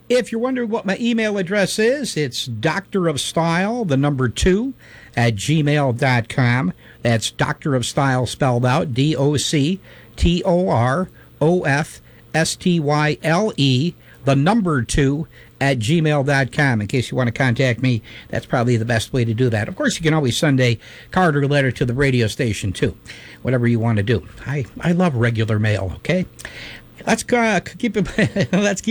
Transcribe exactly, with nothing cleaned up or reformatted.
If you're wondering what my email address is, it's Doctor of Style, the number two, at gmail dot com. That's Doctor of Style spelled out, D O C T O R O F S T Y L E, the number two, at gmail dot com. In case you want to contact me, that's probably the best way to do that. Of course, you can always send a card or letter to the radio station, too. Whatever you want to do. I, I love regular mail, okay? Let's uh, keep it, let's keep